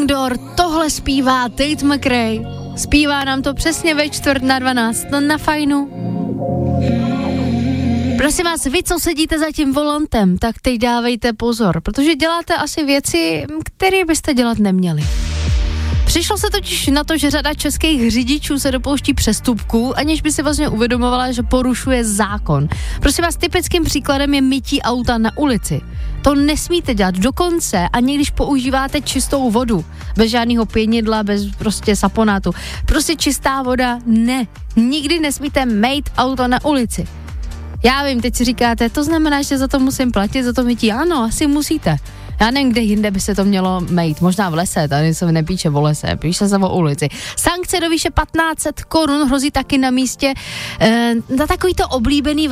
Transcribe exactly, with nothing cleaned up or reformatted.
Revolving Door, tohle zpívá Tate McRae. Zpívá nám to přesně ve čtvrt na dvanáct na Fajnu. Prosím vás, vy, co sedíte za tím volantem, tak teď dávejte pozor, protože děláte asi věci, které byste dělat neměli. Přišlo se totiž na to, že řada českých řidičů se dopouští přestupků, aniž by si vlastně uvědomovala, že porušuje zákon. Prosím vás, typickým příkladem je mytí auta na ulici. To nesmíte dělat dokonce, ani když používáte čistou vodu, bez žádného pěnidla, bez prostě saponátu. Prostě čistá voda, ne. Nikdy nesmíte mejt auto na ulici. Já vím, teď si říkáte, to znamená, že za to musím platit, za to mytí. Ano, asi musíte. Já nevím, kde jinde by se to mělo mejt. Možná v lese, tady se nepíše o lese, píše se o ulici. Sankce do výše patnáct set korun hrozí taky na místě e, na takový to oblíbený